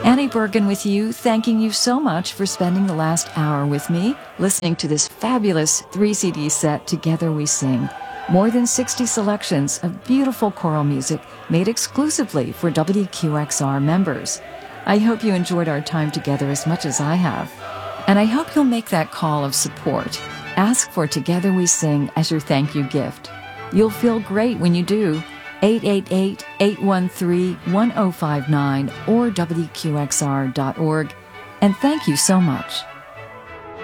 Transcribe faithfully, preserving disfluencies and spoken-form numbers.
Annie Bergen with you, thanking you so much for spending the last hour with me, listening to this fabulous three C D set, Together We Sing. More than sixty selections of beautiful choral music made exclusively for W Q X R members. I hope you enjoyed our time together as much as I have. And I hope you'll make that call of support. Ask for Together We Sing as your thank you gift. You'll feel great when you do. eight eight eight, eight one three, one zero five nine or W Q X R dot org. And thank you so much.